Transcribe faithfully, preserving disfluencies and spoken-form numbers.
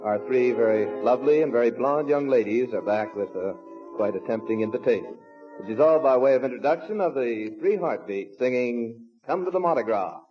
Our three very lovely and very blonde young ladies are back with a quite a tempting invitation, which is all by way of introduction of the Three Heartbeats singing Come to the Mardi Gras.